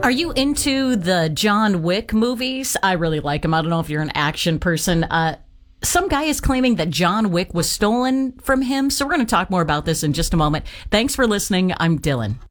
Are you into the John Wick movies? I really like them. I don't know if you're an action person. Some guy is claiming that John Wick was stolen from him, so we're going to talk more about this in just a moment. Thanks for listening. I'm Dylan.